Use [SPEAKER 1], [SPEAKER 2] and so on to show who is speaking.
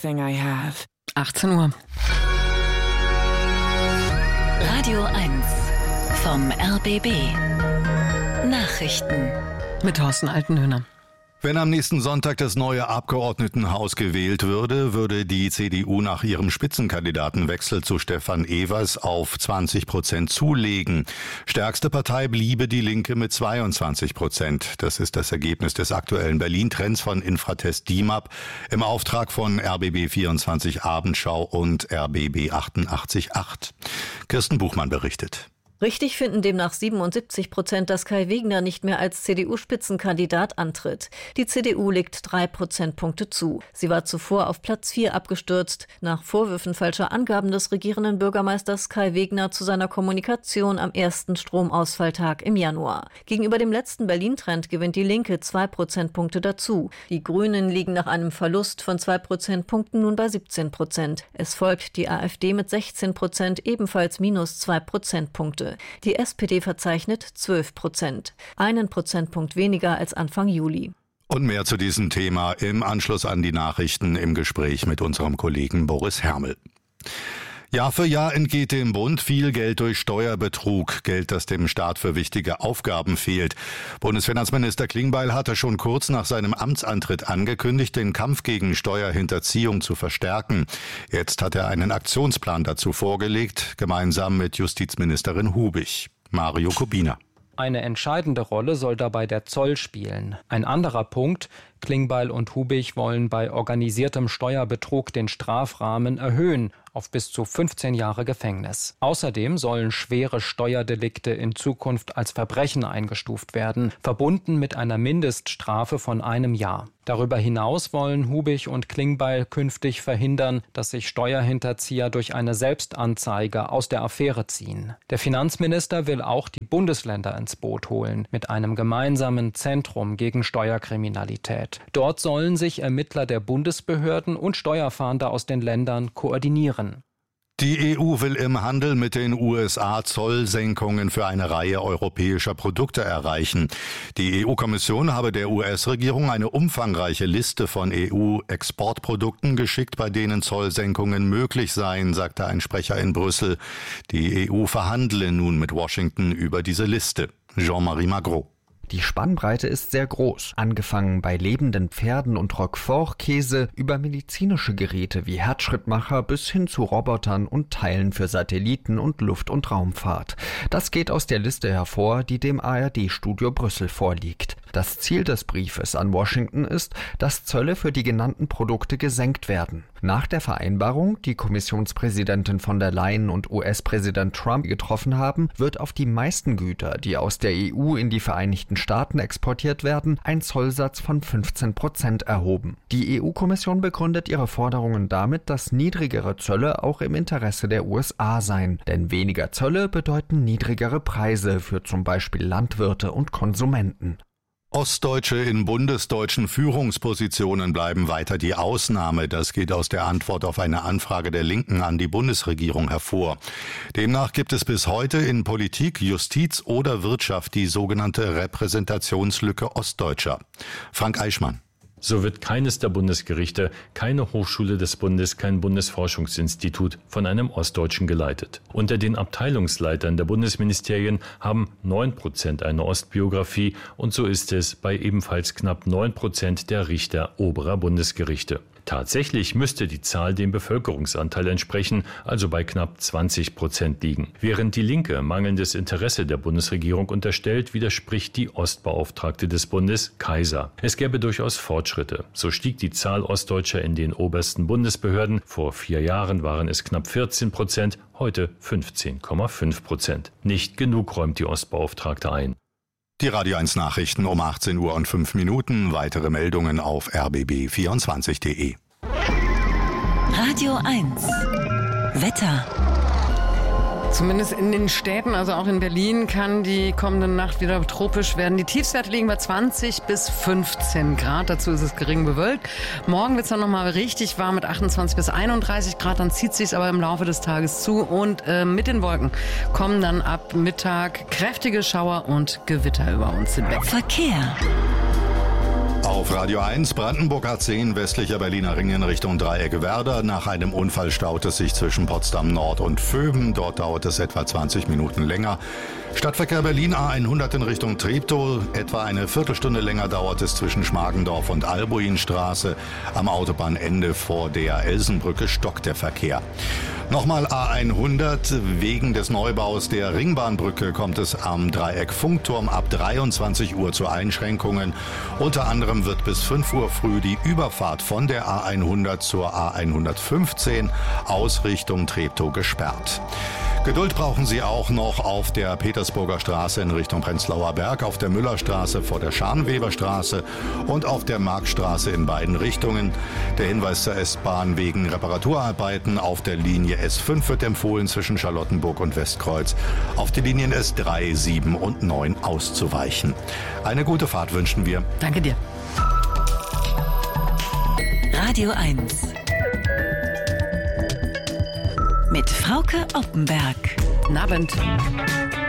[SPEAKER 1] everything I have.
[SPEAKER 2] 18 Uhr.
[SPEAKER 3] Radio 1 vom RBB. Nachrichten.
[SPEAKER 2] Mit Thorsten Altenhöhner.
[SPEAKER 4] Wenn am nächsten Sonntag das neue Abgeordnetenhaus gewählt würde die CDU nach ihrem Spitzenkandidatenwechsel zu Stefan Evers auf 20% zulegen. Stärkste Partei bliebe die Linke mit 22%. Das ist das Ergebnis des aktuellen Berlin-Trends von Infratest DIMAP im Auftrag von RBB 24 Abendschau und RBB 88.8. Kirsten Buchmann berichtet.
[SPEAKER 5] Richtig finden demnach 77%, dass Kai Wegner nicht mehr als CDU-Spitzenkandidat antritt. Die CDU legt 3 Prozentpunkte zu. Sie war zuvor auf Platz 4 abgestürzt, nach Vorwürfen falscher Angaben des regierenden Bürgermeisters Kai Wegner zu seiner Kommunikation am ersten Stromausfalltag im Januar. Gegenüber dem letzten Berlin-Trend gewinnt die Linke 2 Prozentpunkte dazu. Die Grünen liegen nach einem Verlust von 2 Prozentpunkten nun bei 17%. Es folgt die AfD mit 16%, ebenfalls minus 2 Prozentpunkte. Die SPD verzeichnet 12%, 1 Prozentpunkt weniger als Anfang Juli.
[SPEAKER 4] Und mehr zu diesem Thema im Anschluss an die Nachrichten im Gespräch mit unserem Kollegen Boris Hermel. Jahr für Jahr entgeht dem Bund viel Geld durch Steuerbetrug, Geld, das dem Staat für wichtige Aufgaben fehlt. Bundesfinanzminister Klingbeil hatte schon kurz nach seinem Amtsantritt angekündigt, den Kampf gegen Steuerhinterziehung zu verstärken. Jetzt hat er einen Aktionsplan dazu vorgelegt, gemeinsam mit Justizministerin Hubig. Mario Kubina.
[SPEAKER 6] Eine entscheidende Rolle soll dabei der Zoll spielen. Ein anderer Punkt: Klingbeil und Hubig wollen bei organisiertem Steuerbetrug den Strafrahmen erhöhen auf bis zu 15 Jahre Gefängnis. Außerdem sollen schwere Steuerdelikte in Zukunft als Verbrechen eingestuft werden, verbunden mit einer Mindeststrafe von 1 Jahr. Darüber hinaus wollen Hubig und Klingbeil künftig verhindern, dass sich Steuerhinterzieher durch eine Selbstanzeige aus der Affäre ziehen. Der Finanzminister will auch die Bundesländer ins Boot holen mit einem gemeinsamen Zentrum gegen Steuerkriminalität. Dort sollen sich Ermittler der Bundesbehörden und Steuerfahnder aus den Ländern koordinieren.
[SPEAKER 4] Die EU will im Handel mit den USA Zollsenkungen für eine Reihe europäischer Produkte erreichen. Die EU-Kommission habe der US-Regierung eine umfangreiche Liste von EU-Exportprodukten geschickt, bei denen Zollsenkungen möglich seien, sagte ein Sprecher in Brüssel. Die EU verhandle nun mit Washington über diese Liste. Jean-Marie Magro.
[SPEAKER 7] Die Spannbreite ist sehr groß, angefangen bei lebenden Pferden und Roquefort-Käse über medizinische Geräte wie Herzschrittmacher bis hin zu Robotern und Teilen für Satelliten und Luft- und Raumfahrt. Das geht aus der Liste hervor, die dem ARD-Studio Brüssel vorliegt. Das Ziel des Briefes an Washington ist, dass Zölle für die genannten Produkte gesenkt werden. Nach der Vereinbarung, die Kommissionspräsidentin von der Leyen und US-Präsident Trump getroffen haben, wird auf die meisten Güter, die aus der EU in die Vereinigten Staaten exportiert werden, ein Zollsatz von 15% erhoben. Die EU-Kommission begründet ihre Forderungen damit, dass niedrigere Zölle auch im Interesse der USA seien. Denn weniger Zölle bedeuten niedrigere Preise für zum Beispiel Landwirte und Konsumenten.
[SPEAKER 4] Ostdeutsche in bundesdeutschen Führungspositionen bleiben weiter die Ausnahme. Das geht aus der Antwort auf eine Anfrage der Linken an die Bundesregierung hervor. Demnach gibt es bis heute in Politik, Justiz oder Wirtschaft die sogenannte Repräsentationslücke Ostdeutscher. Frank Eichmann.
[SPEAKER 8] So wird keines der Bundesgerichte, keine Hochschule des Bundes, kein Bundesforschungsinstitut von einem Ostdeutschen geleitet. Unter den Abteilungsleitern der Bundesministerien haben 9% eine Ostbiografie und so ist es bei ebenfalls knapp 9% der Richter oberer Bundesgerichte. Tatsächlich müsste die Zahl dem Bevölkerungsanteil entsprechen, also bei knapp 20% liegen. Während die Linke mangelndes Interesse der Bundesregierung unterstellt, widerspricht die Ostbeauftragte des Bundes, Kaiser. Es gäbe durchaus Fortschritte. So stieg die Zahl Ostdeutscher in den obersten Bundesbehörden. Vor 4 Jahren waren es knapp 14%, heute 15,5%. Nicht genug, räumt die Ostbeauftragte ein.
[SPEAKER 4] Die Radio 1 Nachrichten um 18:05. Weitere Meldungen auf rbb24.de.
[SPEAKER 3] Radio 1 Wetter.
[SPEAKER 2] Zumindest in den Städten, also auch in Berlin, kann die kommende Nacht wieder tropisch werden. Die Tiefstwerte liegen bei 20 bis 15 Grad. Dazu ist es gering bewölkt. Morgen wird es dann nochmal richtig warm mit 28 bis 31 Grad. Dann zieht es sich aber im Laufe des Tages zu. Und mit den Wolken kommen dann ab Mittag kräftige Schauer und Gewitter über uns hinweg.
[SPEAKER 3] Verkehr.
[SPEAKER 4] Auf Radio 1, Brandenburg A10, westlicher Berliner Ring in Richtung Dreieck Werder. Nach einem Unfall staut es sich zwischen Potsdam Nord und Vöben. Dort dauert es etwa 20 Minuten länger. Stadtverkehr Berlin A100 in Richtung Treptow. Etwa eine Viertelstunde länger dauert es zwischen Schmargendorf und Albuinstraße. Am Autobahnende vor der Elsenbrücke stockt der Verkehr. Nochmal A100. Wegen des Neubaus der Ringbahnbrücke kommt es am Dreieck Funkturm ab 23 Uhr zu Einschränkungen. Unter anderem wird bis 5 Uhr früh die Überfahrt von der A100 zur A115 aus Richtung Treptow gesperrt. Geduld brauchen Sie auch noch auf der Petersburger Straße in Richtung Prenzlauer Berg, auf der Müllerstraße vor der Scharnweberstraße und auf der Marktstraße in beiden Richtungen. Der Hinweis zur S-Bahn: wegen Reparaturarbeiten auf der Linie S5 wird empfohlen, zwischen Charlottenburg und Westkreuz auf die Linien S3, 7 und 9 auszuweichen. Eine gute Fahrt wünschen wir.
[SPEAKER 2] Danke dir.
[SPEAKER 3] Radio 1 mit Frauke Oppenberg.
[SPEAKER 2] Guten Abend.